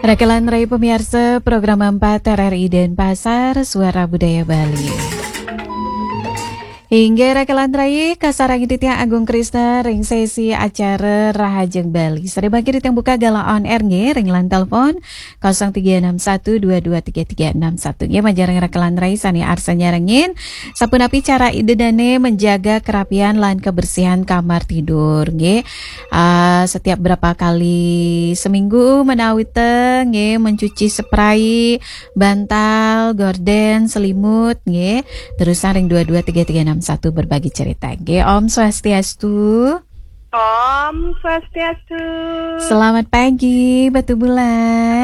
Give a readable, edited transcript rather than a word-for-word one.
Rekelan Rai pemirsa program 4 RRI Denpasar Suara Budaya Bali. Hingga rekelan Rai kasarang Ditya Agung Krisna ring sesi acara Rahajeng Bali. Sare bagi yang buka gala on air nge ringlan telepon 0361223361 nge majareng rekelan Rai sani arsa nyarengin sapunapi cara ide dane menjaga kerapian lan kebersihan kamar tidur nge. Setiap berapa kali seminggu menawi nge mencuci spray, bantal, gorden, selimut nge. Terus saring 223361 berbagi cerita. Om Swastiastu. Om Swastiastu. Selamat pagi Batu Bulan.